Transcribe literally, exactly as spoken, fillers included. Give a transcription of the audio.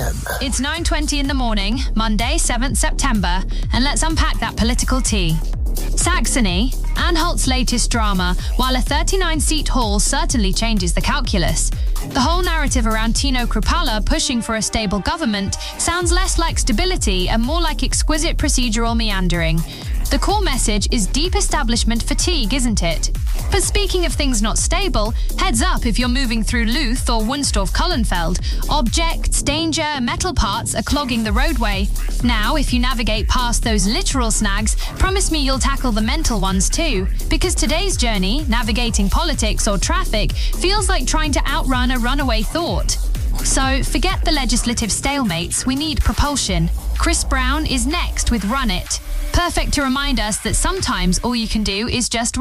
M. It's nine twenty in the morning, Monday, seventh September, and let's unpack that political tea. Saxony, Anne Holt's latest drama, while a thirty-nine seat hall certainly changes the calculus. The whole narrative around Tino Kruppala pushing for a stable government sounds less like stability and more like exquisite procedural meandering. The core message is deep establishment fatigue, isn't it? But speaking of things not stable, heads up if you're moving through Luth or Wunstorf-Kollenfeld. Objects, danger, metal parts are clogging the roadway. Now, if you navigate past those literal snags, promise me you'll tackle the mental ones too. Because today's journey, navigating politics or traffic, feels like trying to outrun a runaway thought. So, forget the legislative stalemates, we need propulsion. Chris Brown is next with Run It. Perfect to remind us that sometimes all you can do is just